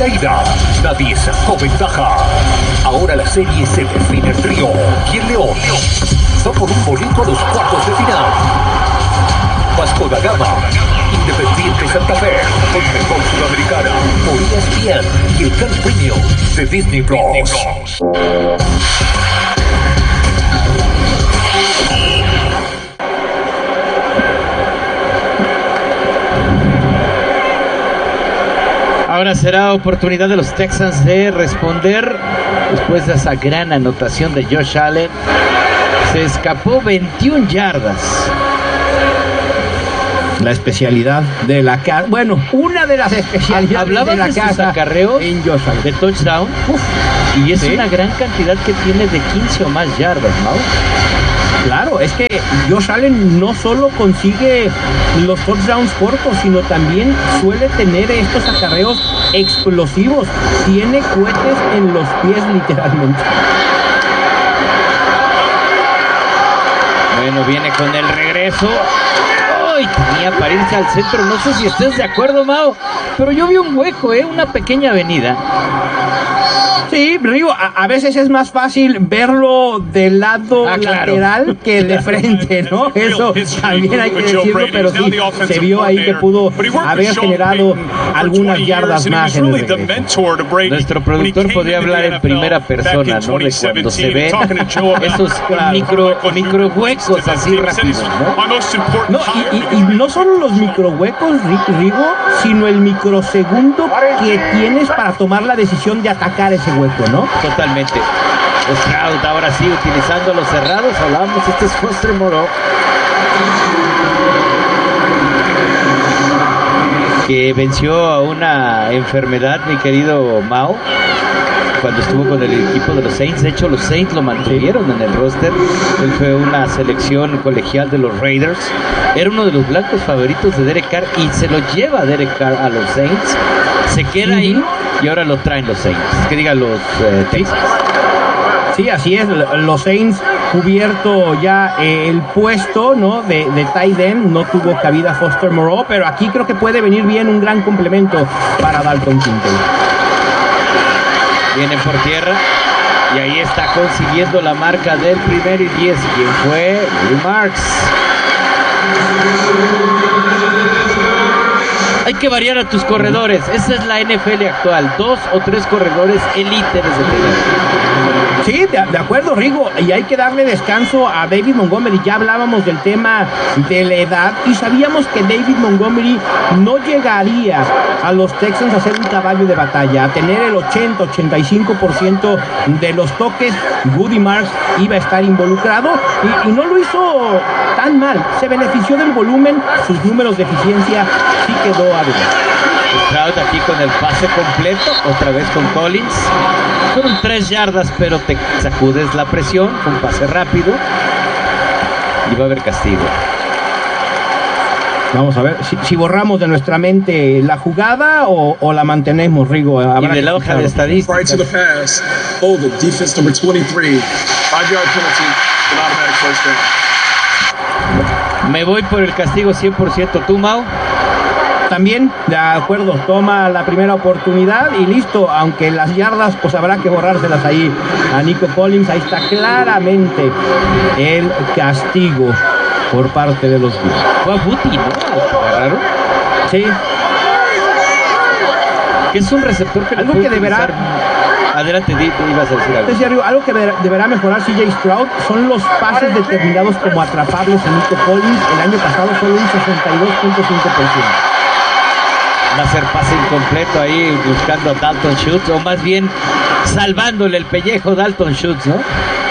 la ida, nadie sacó ventaja. Ahora la serie se define el trío y el León va por un boleto a los cuartos de final. Vasco da Gama, Independiente Santa Fe, Conmebol Sudamericana, por ESPN y el Canal Premium de Disney Plus. Ahora será oportunidad de los Texans de responder después de esa gran anotación de Josh Allen. Se escapó 21 yardas. La especialidad de la casa. Bueno, una de las especialidades de la de casa. Sus acarreos en Josh Allen. de touchdown. Y es una gran cantidad que tiene de 15 o más yardas, ¿no? Claro, es que Josh Allen no solo consigue los touchdowns cortos, sino también suele tener estos acarreos explosivos. Tiene cohetes en los pies, literalmente. Bueno, viene con el regreso. ¡Ay! Tenía para irse al centro. No sé si estés de acuerdo, Mao, pero yo vi un hueco, una pequeña avenida. Sí, Rigo, a veces es más fácil verlo del lado lateral que de frente, ¿no? Eso también hay que decirlo, pero sí, se vio ahí que pudo haber generado algunas yardas más en el regreso. Nuestro productor podría hablar en primera persona, ¿no? De cuando se ven esos micro huecos así rápidos, ¿no? No, y no solo los micro huecos, Rigo, sino el microsegundo que tienes para tomar la decisión de atacar ese hueco, ¿no? Totalmente. Stroud ahora sí utilizando los cerrados. Hablamos, este es Foster Moreau, que venció a una enfermedad, mi querido Mao, cuando estuvo con el equipo de los Saints. De hecho, los Saints lo mantuvieron en el roster. Él fue una selección colegial de los Raiders. Era uno de los blancos favoritos de Derek Carr y se lo lleva Derek Carr a los Saints. Se queda ahí y ahora lo traen los Saints. Que digan los Texans. Sí, así es. Los Saints cubierto ya el puesto, ¿no? de tight end. No tuvo cabida Foster Moreau, pero aquí creo que puede venir bien un gran complemento para Dalton Kincaid. Vienen por tierra y ahí está consiguiendo la marca del 1º y 10. ¿Quién fue? Will Marks. Hay que variar a tus corredores. Esa es la NFL actual. 2 o 3 corredores elite desde primero. Sí, de acuerdo, Rigo. Y hay que darle descanso a David Montgomery. Ya hablábamos del tema de la edad y sabíamos que David Montgomery no llegaría a los Texans a ser un caballo de batalla, a tener el 80-85% de los toques. Woody Marks iba a estar involucrado y no lo hizo tan mal. Se benefició del volumen. Sus números de eficiencia sí quedó adelante. Stroud aquí con el pase completo, otra vez con Collins. Fueron 3 yardas, pero te sacudes la presión. Fue un pase rápido y va a haber castigo. Vamos a ver si borramos de nuestra mente la jugada o la mantenemos, Rigo. Y de la hoja de estadísticas. Right to the pass. Hold it. Defense number 23. 5-yard penalty. An automatic first down. Me voy por el castigo 100%. ¿Tú, Mau? También, de acuerdo, toma la primera oportunidad y listo, aunque las yardas pues habrá que borrárselas ahí a Nico Collins. Ahí está claramente el castigo por parte de los Bills. Fue a Buti, ¿no? ¿Agarraron? Sí. Que es un receptor que algo que deberá... Adelante, ibas a decir algo. Algo que deberá mejorar CJ Stroud son los pases determinados como atrapables a Nico Collins. El año pasado solo un 62.5%. Va a ser pase incompleto ahí buscando a Dalton Schultz, o más bien salvándole el pellejo a Dalton Schultz, ¿no?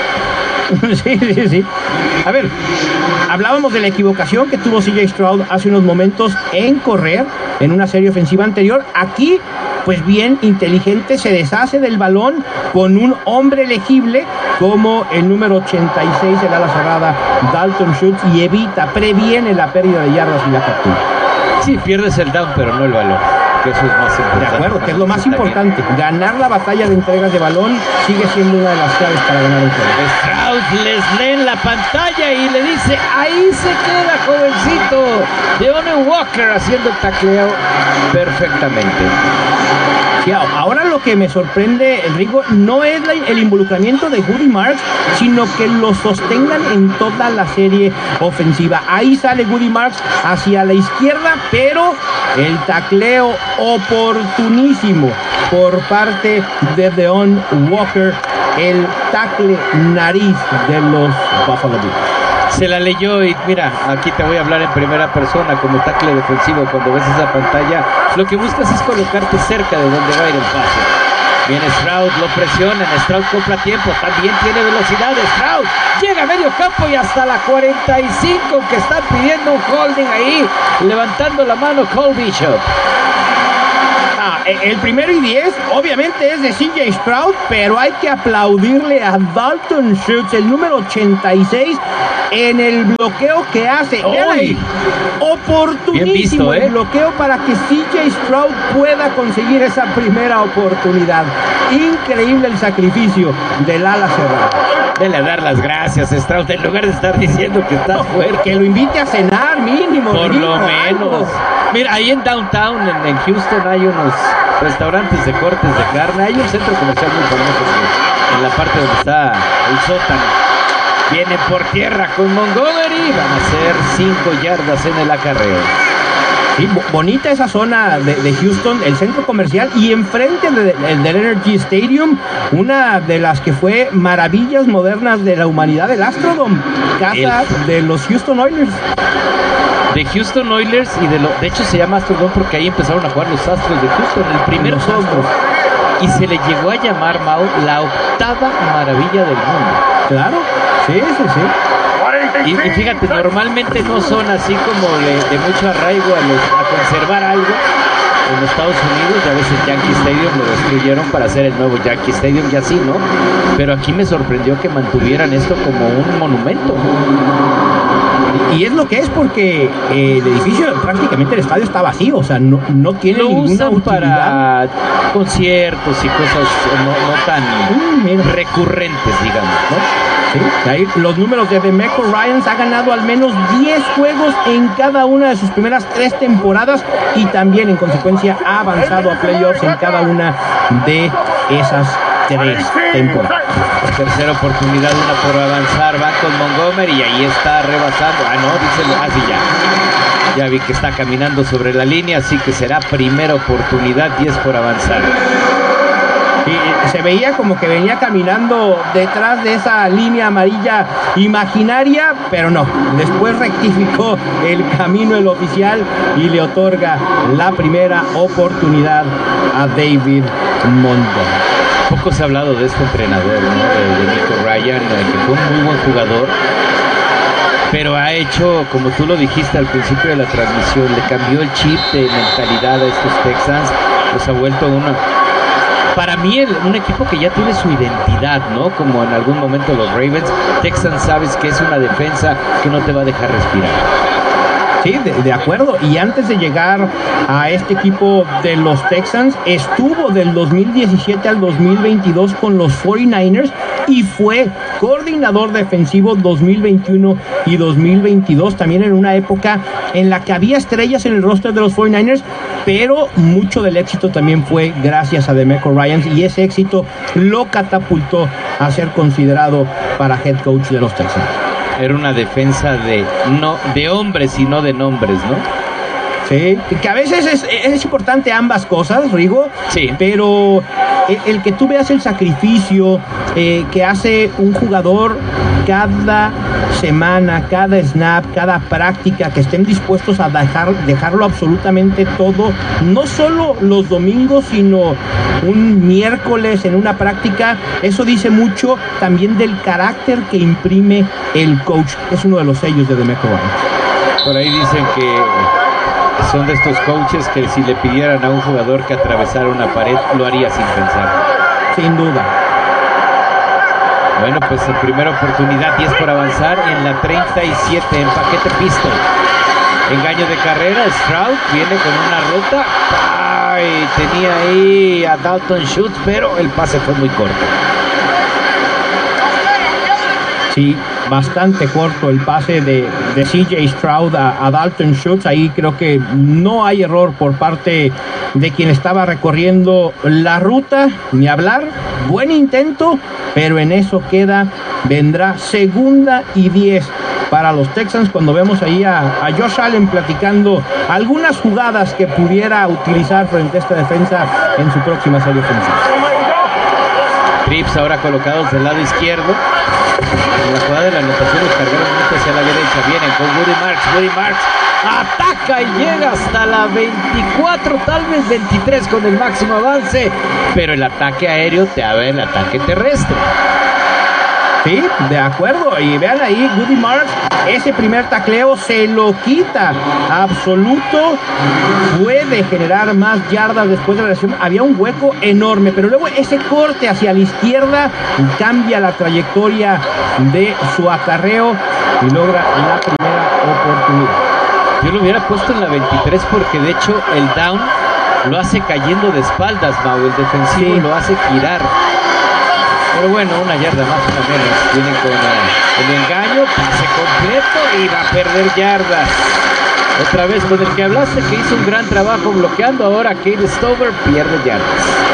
Sí. A ver, hablábamos de la equivocación que tuvo CJ Stroud hace unos momentos en correr en una serie ofensiva anterior. Aquí, pues bien inteligente, se deshace del balón con un hombre elegible como el número 86, el ala cerrada Dalton Schultz, y previene la pérdida de yardas y la captura. Sí, pierdes el down, pero no el balón, que eso es más importante. De acuerdo, que es lo más importante. Ganar la batalla de entregas de balón sigue siendo una de las claves para ganar un juego. Stroud les lee en la pantalla y le dice, ahí se queda, jovencito. Deone Walker haciendo el tacleo perfectamente. Sí, ahora lo que me sorprende, Enrico, no es el involucramiento de Woody Marks, sino que lo sostengan en toda la serie ofensiva. Ahí sale Woody Marks hacia la izquierda, pero el tacleo oportunísimo por parte de Deon Walker, el tackle nariz de los Buffalo Bills. Se la leyó y mira, aquí te voy a hablar en primera persona como tackle defensivo. Cuando ves esa pantalla, lo que buscas es colocarte cerca de donde va a ir el pase. Viene Stroud, lo presionan, Stroud compra tiempo, también tiene velocidad. Stroud llega a medio campo y hasta la 45, que están pidiendo un holding ahí, levantando la mano Cole Bishop. El 1º y 10 obviamente es de CJ Stroud, pero hay que aplaudirle a Dalton Schultz, el número 86, en el bloqueo que hace. ¡Uy! Oportunísimo el bloqueo para que CJ Stroud pueda conseguir esa primera oportunidad. Increíble el sacrificio del ala cerrada. Dele a dar las gracias, Stroud, en lugar de estar diciendo que está fuerte. Que lo invite a cenar, mínimo. Por lo menos. Mira, ahí en Downtown, en Houston, hay unos restaurantes de cortes de carne. Hay un centro comercial muy famoso en la parte donde está el sótano. Viene por tierra con Montgomery. Van a ser 5 yardas en el acarreo. Sí, bonita esa zona de Houston, el centro comercial, y enfrente del Energy Stadium, una de las que fue maravillas modernas de la humanidad, el Astrodome, casa de los Houston Oilers. De Houston Oilers y de hecho se llama Astrodome porque ahí empezaron a jugar los Astros de Houston, el primer juego. Y se le llegó a llamar, Mau, la 8ª maravilla del mundo. Claro, sí. Y fíjate, normalmente no son así como de mucho arraigo a conservar algo. En Estados Unidos, ya veces Yankee Stadium lo destruyeron para hacer el nuevo Yankee Stadium, ya sí, ¿no? Pero aquí me sorprendió que mantuvieran esto como un monumento. Y es lo que es, porque el edificio, prácticamente el estadio está vacío, o sea, no tiene lo ninguna usan utilidad para conciertos y cosas no tan recurrentes, digamos, ¿no? Sí, ahí los números de DeMeco Ryans: ha ganado al menos 10 juegos en cada una de sus primeras 3 temporadas y también en consecuencia ha avanzado a playoffs en cada una de esas 3 temporadas. Tercera oportunidad, una por avanzar, van con Montgomery y ahí está rebasando. Sí, ya vi que está caminando sobre la línea, así que será primera oportunidad, 10 por avanzar. Y se veía como que venía caminando detrás de esa línea amarilla imaginaria, pero no, después rectificó el camino el oficial y le otorga la primera oportunidad a David Montgomery. Poco se ha hablado de este entrenador, ¿no? de Nico Ryan, que fue un muy buen jugador, pero ha hecho, como tú lo dijiste al principio de la transmisión, le cambió el chip de mentalidad a estos Texans, los ha vuelto para mí un equipo que ya tiene su identidad, ¿no? Como en algún momento los Ravens. Texans, sabes que es una defensa que no te va a dejar respirar. Sí, de acuerdo. Y antes de llegar a este equipo de los Texans, estuvo del 2017 al 2022 con los 49ers y fue coordinador defensivo 2021 y 2022, también en una época en la que había estrellas en el roster de los 49ers, pero mucho del éxito también fue gracias a DeMeco Ryans, y ese éxito lo catapultó a ser considerado para head coach de los Texans. Era una defensa no de hombres y no de nombres, ¿no? Sí, que a veces es importante ambas cosas, Rigo. Sí. Pero el que tú veas el sacrificio que hace un jugador cada semana, cada snap, cada práctica, que estén dispuestos a dejarlo absolutamente todo, no solo los domingos, sino un miércoles en una práctica, eso dice mucho también del carácter que imprime el coach. Es uno de los sellos de DeMeco Ryans. Por ahí dicen que son de estos coaches que si le pidieran a un jugador que atravesara una pared, lo haría sin pensar. Sin duda. Bueno, pues en primera oportunidad, 10 por avanzar en la 37, en paquete pistol. Engaño de carrera, Stroud viene con una ruta. Ay, tenía ahí a Dalton Schultz, pero el pase fue muy corto. Sí, bastante corto el pase de CJ Stroud a Dalton Schultz. Ahí creo que no hay error por parte de quien estaba recorriendo la ruta, ni hablar. Buen intento, pero en eso queda. Vendrá 2nd y 10 para los Texans, cuando vemos ahí a Josh Allen platicando algunas jugadas que pudiera utilizar frente a esta defensa en su próxima serie ofensiva. Trips ahora colocados del lado izquierdo. En la jugada de la anotación los cargaron mucho hacia la derecha. Vienen con Woody Marks. Ataca y llega hasta la 24, tal vez 23 con el máximo avance. Pero el ataque aéreo te abre el ataque terrestre. Sí, de acuerdo. Y vean ahí, Woody Marks, ese primer tacleo se lo quita. Absoluto. Puede generar más yardas después de la lesión. Había un hueco enorme, pero luego ese corte hacia la izquierda cambia la trayectoria de su acarreo y logra la primera oportunidad. Yo lo hubiera puesto en la 23 porque de hecho el down lo hace cayendo de espaldas, Mau. El defensivo lo hace girar. Pero bueno, una yarda más, una menos. Vienen con el engaño, pase completo y va a perder yardas. Otra vez con el que hablaste, que hizo un gran trabajo bloqueando. Ahora Cade Stover pierde yardas.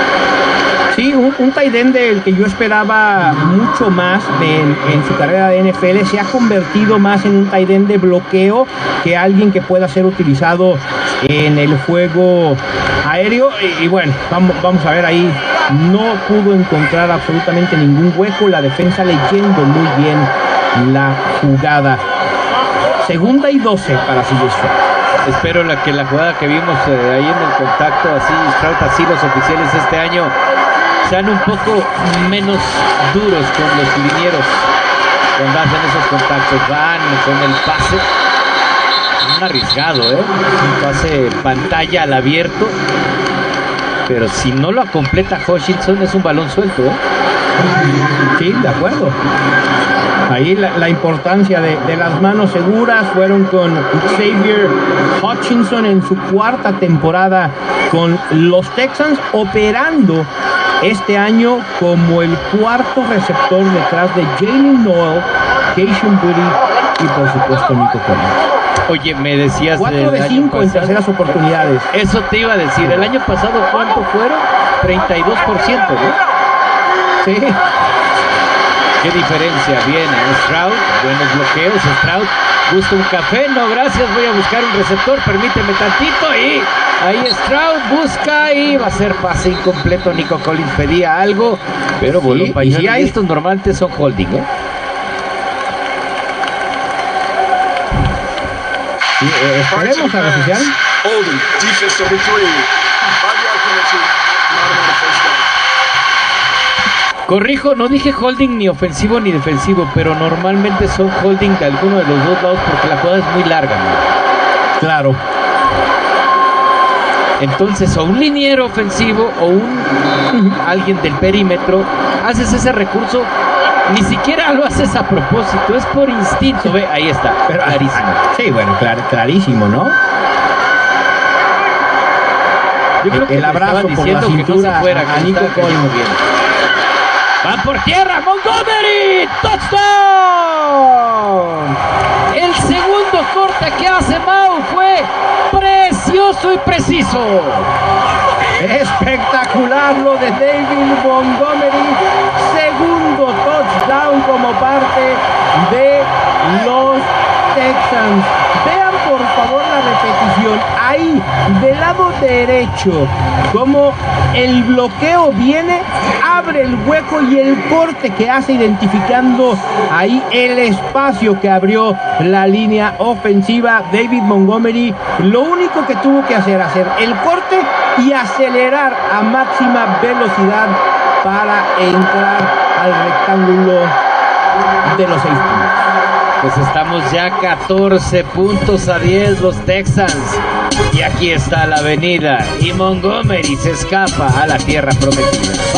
Sí, un tight end del que yo esperaba mucho más en su carrera de NFL. Se ha convertido más en un tight end de bloqueo que alguien que pueda ser utilizado en el juego aéreo. Y bueno, vamos a ver ahí. No pudo encontrar absolutamente ningún hueco. La defensa leyendo muy bien la jugada. 2nd y 12 para CJ Stroud. Espero que la jugada que vimos ahí en el contacto, así Stroud, así los oficiales este año sean un poco menos duros con los linieros cuando hacen esos contactos. Van con el pase, un arriesgado, un pase pantalla al abierto, pero si no lo completa Hutchinson es un balón suelto. Sí, de acuerdo. Ahí la importancia de las manos seguras. Fueron con Xavier Hutchinson en su 4ª temporada con los Texans, operando este año como el 4º receptor detrás de Jalen Noel, Kayshon Boutte y por supuesto Nico Collins. Oye, me decías 4 de 5 en terceras oportunidades. Eso te iba a decir. El año pasado, ¿cuánto fueron? 32%, ¿no? Sí. ¿Qué diferencia? Viene Stroud, buenos bloqueos. Stroud busca un café. No, gracias, voy a buscar un receptor. Permíteme tantito. Y ahí Stroud busca y va a ser pase incompleto. Nico Collins pedía algo, pero voló pañuelo. Y estos normalmente son holding, Esperemos a oficial. Holding, defense number 3. 5-yard penalty, automatic first down. Corrijo, no dije holding ni ofensivo ni defensivo, pero normalmente son holding de alguno de los dos lados porque la jugada es muy larga, ¿no? Claro. Entonces, o un liniero ofensivo o alguien del perímetro, haces ese recurso, ni siquiera lo haces a propósito, es por instinto. Ve, ahí está, pero, clarísimo. Sí, bueno, clarísimo, ¿no? Yo creo que el abrazo por la cintura no fuera, a Nico Collins. Va por tierra, Montgomery, touchdown. El segundo corte que hace Mau fue precioso y preciso. Espectacular lo de David Montgomery. Segundo touchdown como parte de los Texans. Vean por favor la repetición. Ahí, del lado derecho, como el bloqueo viene, abre el hueco y el corte que hace, identificando ahí el espacio que abrió la línea ofensiva. David Montgomery lo único que tuvo que hacer el corte y acelerar a máxima velocidad para entrar al rectángulo de los 6 puntos. Pues estamos ya 14-10 los Texans. Y aquí está la avenida. Y Montgomery se escapa a la tierra prometida.